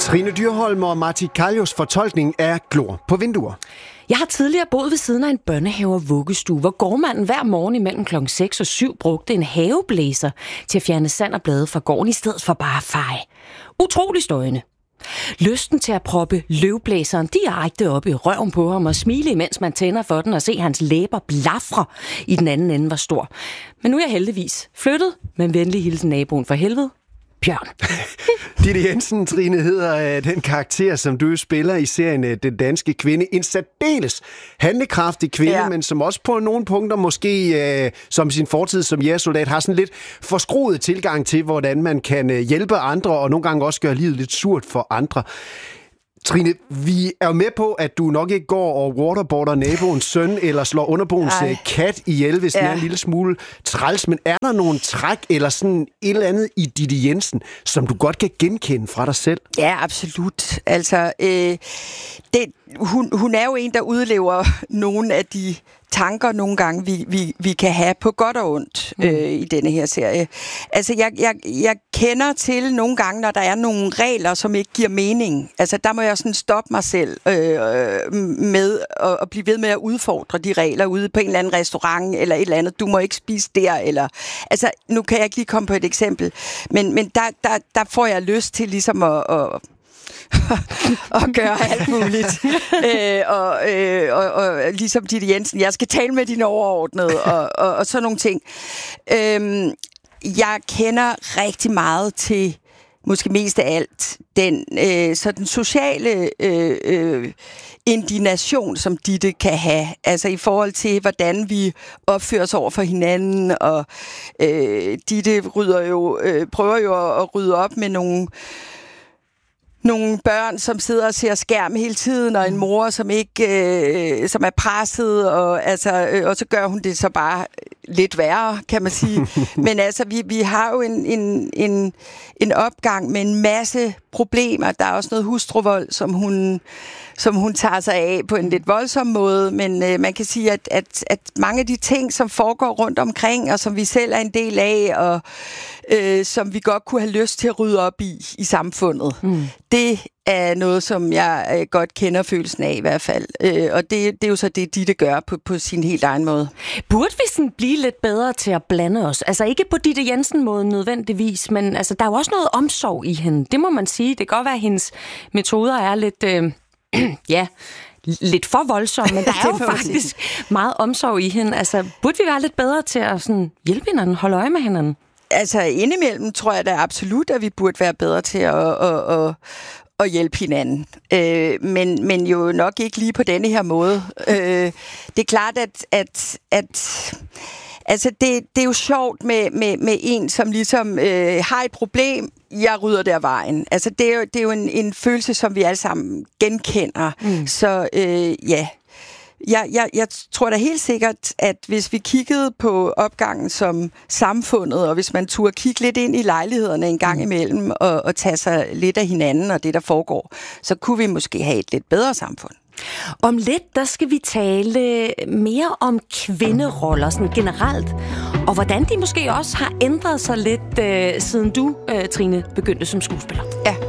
Trine Dyrholm og Marti Kaljos fortolkning af Glor på vinduer. Jeg har tidligere boet ved siden af en børnehave og vuggestue, hvor gårdmanden hver morgen imellem kl. 6 og 7 brugte en haveblæser til at fjerne sand og blade fra gården, i stedet for bare at feje. Utrolig støjende. Lysten til at proppe løvblæseren direkte op i røven på ham og smile, imens man tænder for den og se hans læber blafre i den anden ende var stor. Men nu er jeg heldigvis flyttet, men venlig hilsen naboen for helvede. Bjørn. Ditte Jensen, Trine, hedder den karakter, som du spiller i serien Den Danske Kvinde. En særdeles handlekraftig kvinde, men som også på nogle punkter måske, som sin fortid som jægersoldat, har sådan lidt forskruet tilgang til, hvordan man kan hjælpe andre, og nogle gange også gøre livet lidt surt for andre. Trine, vi er jo med på, at du nok ikke går og waterboarder naboens søn, eller slår underboens kat ihjel, hvis den er en lille smule træls. Men er der nogle træk, eller sådan et eller andet i Ditte Jensen, som du godt kan genkende fra dig selv? Ja, absolut. Altså, hun er jo en, der udlever nogle af de tanker nogle gange, vi kan have på godt og ondt i denne her serie. Altså, jeg kender til nogle gange, når der er nogle regler, som ikke giver mening. Altså, der må jeg sådan stoppe mig selv med at blive ved med at udfordre de regler ude på en eller anden restaurant, eller et eller andet. Du må ikke spise der, eller... Altså, nu kan jeg ikke lige komme på et eksempel, men der får jeg lyst til ligesom at og gøre alt muligt. Og ligesom Ditte Jensen, jeg skal tale med dine overordnede, og sådan nogle ting. Jeg kender rigtig meget til, måske mest af alt, den sociale indignation, som Ditte kan have. Altså i forhold til, hvordan vi opfører os over for hinanden, og Ditte prøver jo at rydde op med nogle børn, som sidder og ser skærm hele tiden, og en mor, som ikke, som er presset, og så gør hun det så bare lidt værre, kan man sige. Men altså, vi har jo en opgang med en masse problemer. Der er også noget hustruvold, som hun tager sig af på en lidt voldsom måde, men man kan sige, at mange af de ting, som foregår rundt omkring, og som vi selv er en del af, og som vi godt kunne have lyst til at rydde op i samfundet, det er noget, som jeg godt kender følelsen af i hvert fald. Og det er jo så det, Ditte gør på sin helt egen måde. Burde vi sådan blive lidt bedre til at blande os? Altså ikke på Ditte Jensen-måden nødvendigvis, men altså, der er jo også noget omsorg i hende. Det må man sige. Det kan godt være, at hendes metoder er lidt... lidt for voldsomme, men der er jo faktisk meget omsorg i hende. Altså, burde vi være lidt bedre til at sådan hjælpe hinanden, holde øje med hinanden? Altså, indimellem tror jeg da absolut, at vi burde være bedre til at hjælpe hinanden. Men jo nok ikke lige på denne her måde. Det er klart, at altså, det er jo sjovt med en, som ligesom har et problem, jeg rydder der vejen. Altså, det er jo en følelse, som vi alle sammen genkender. Så ja, jeg tror da helt sikkert, at hvis vi kiggede på opgangen som samfundet, og hvis man turde kigge lidt ind i lejlighederne en gang imellem, og tage sig lidt af hinanden og det, der foregår, så kunne vi måske have et lidt bedre samfund. Om lidt, der skal vi tale mere om kvinderoller sådan generelt, og hvordan de måske også har ændret sig lidt, siden du, Trine, begyndte som skuespiller. Ja.